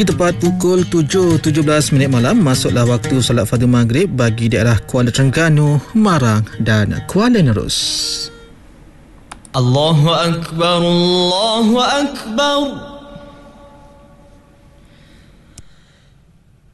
Tepat pukul 7.17 malam, masuklah waktu solat fardu maghrib bagi daerah Kuala Terengganu, Marang dan Kuala Nerus. Allahu Akbar, Allahu Akbar.